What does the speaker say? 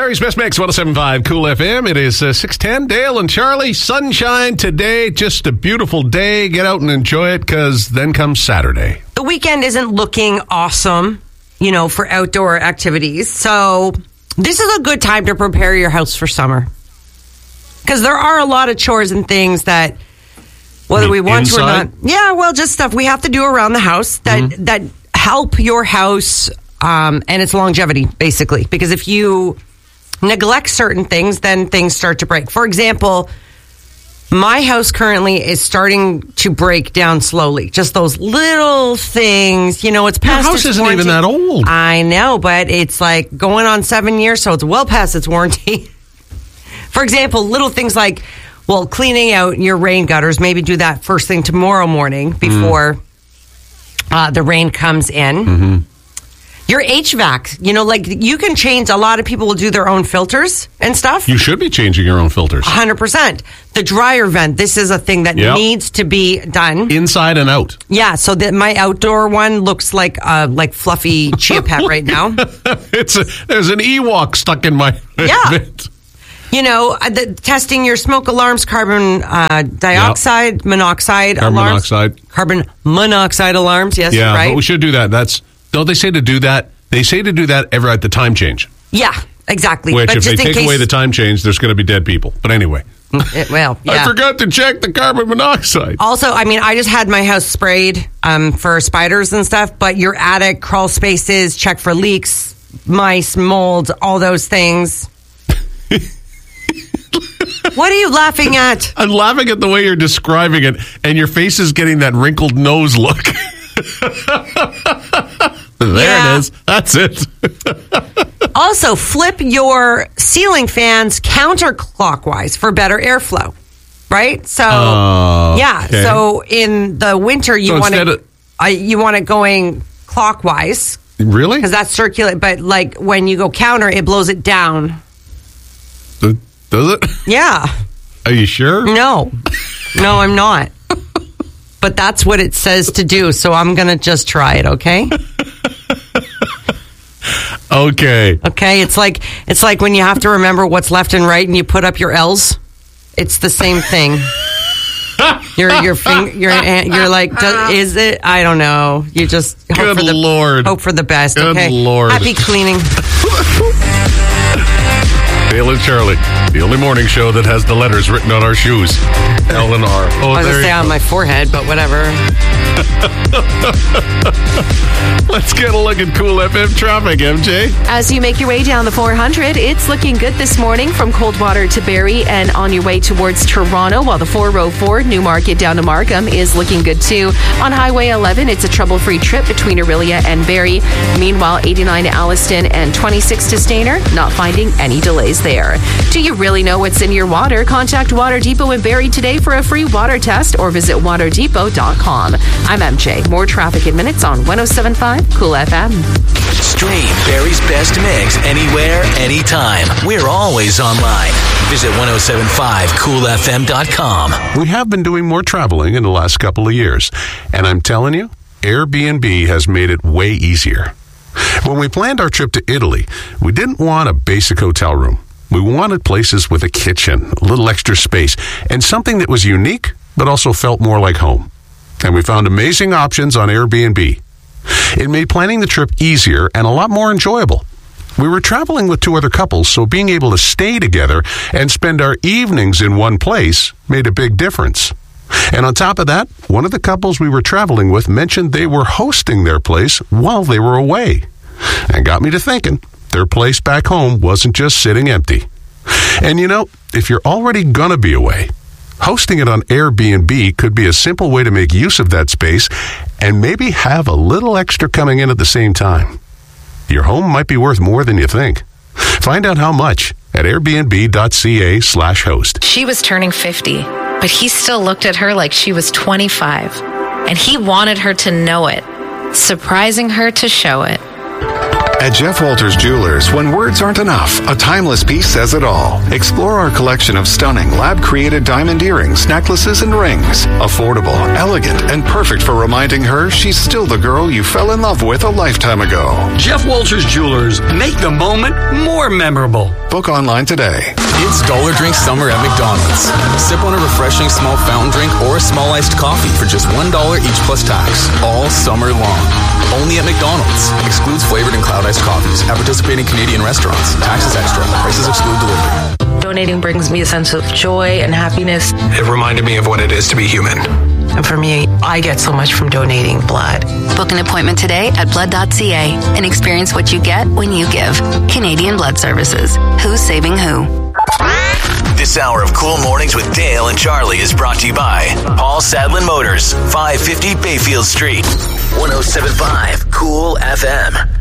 Barry's Best Mix, 107.5 Cool FM. It is 6:10. Dale and Charlie, sunshine today. Just a beautiful day. Get out and enjoy it, because then comes Saturday. The weekend isn't looking awesome, for outdoor activities. So this is a good time to prepare your house for summer. Because there are a lot of chores and things that, whether we want to or not. Yeah, well, just stuff we have to do around the house that help your house and its longevity, basically. Because if you neglect certain things, then things start to break. For example, my house currently is starting to break down slowly. Just those little things, it's past Your house its isn't warranty. even that old. I know, but it's like going on 7 years, so it's well past its warranty. For example, little things like, cleaning out your rain gutters. Maybe do that first thing tomorrow morning before the rain comes in. Mm-hmm. Your HVAC, you can change. A lot of people will do their own filters and stuff. You should be changing your own filters. 100%. The dryer vent, this is a thing that needs to be done. Inside and out. Yeah, so my outdoor one looks like fluffy chia pet right now. There's an Ewok stuck in my vent. Testing your smoke alarms, carbon dioxide, monoxide alarms. Carbon monoxide alarms, yes, yeah, right. But we should do that. Don't they say to do that? They say to do that ever at the time change. Yeah, exactly. Which, if they take away the time change, there's going to be dead people. But anyway. Yeah. I forgot to check the carbon monoxide. Also, I just had my house sprayed for spiders and stuff, but your attic, crawl spaces, check for leaks, mice, mold, all those things. What are you laughing at? I'm laughing at the way you're describing it, and your face is getting that wrinkled nose look. There it is. That's it. Also, flip your ceiling fans counterclockwise for better airflow. Right? So, okay. So in the winter, you want it going clockwise. Really? Because that's circular. But like when you go counter, it blows it down. Does it? Yeah. Are you sure? No, I'm not. But that's what it says to do, so I'm going to just try it, okay? Okay. Okay, it's like when you have to remember what's left and right and you put up your L's. It's the same thing. Your finger, you're like, is it? I don't know. You just hope for the best, okay? Good Lord. Happy cleaning. Dale and Charlie, the only morning show that has the letters written on our shoes. L and R. Oh, I was going to say on my forehead, but whatever. Let's get a look at Cool FM traffic, MJ. As you make your way down the 400, it's looking good this morning from Coldwater to Barrie and on your way towards Toronto, while the 404 Newmarket down to Markham is looking good too. On Highway 11, it's a trouble-free trip between Orillia and Barrie. Meanwhile, 89 to Alliston and 26 to Stayner, not finding any delays there. Do you really know what's in your water? Contact Water Depot in Barrie today for a free water test or visit waterdepot.com. I'm MJ. More traffic in minutes on 107.5 Cool FM. Stream Barry's Best Mix anywhere, anytime. We're always online. Visit 1075coolfm.com. We have been doing more traveling in the last couple of years, and I'm telling you, Airbnb has made it way easier. When we planned our trip to Italy, we didn't want a basic hotel room. We wanted places with a kitchen, a little extra space, and something that was unique, but also felt more like home. And we found amazing options on Airbnb. It made planning the trip easier and a lot more enjoyable. We were traveling with two other couples, so being able to stay together and spend our evenings in one place made a big difference. And on top of that, one of the couples we were traveling with mentioned they were hosting their place while they were away. And got me to thinking, their place back home wasn't just sitting empty. And if you're already gonna be away, hosting it on Airbnb could be a simple way to make use of that space and maybe have a little extra coming in at the same time. Your home might be worth more than you think. Find out how much at airbnb.ca/host. She was turning 50, but he still looked at her like she was 25. And he wanted her to know it, surprising her to show it. At Jeff Walters Jewelers, when words aren't enough, a timeless piece says it all. Explore our collection of stunning lab-created diamond earrings, necklaces, and rings. Affordable, elegant, and perfect for reminding her she's still the girl you fell in love with a lifetime ago. Jeff Walters Jewelers. Make the moment more memorable. Book online today. It's Dollar Drink Summer at McDonald's. Sip on a refreshing small fountain drink or a small iced coffee for just $1 each plus tax. All summer long. Only at McDonald's. Excludes flavored and cloud iced coffees at participating Canadian restaurants. Taxes extra. Prices exclude delivery. Donating brings me a sense of joy and happiness. It reminded me of what it is to be human. And for me, I get so much from donating blood. Book an appointment today at blood.ca and experience what you get when you give. Canadian Blood Services. Who's saving who? This hour of Cool Mornings with Dale and Charlie is brought to you by Paul Sadlin Motors, 550 Bayfield Street, 107.5 Cool FM.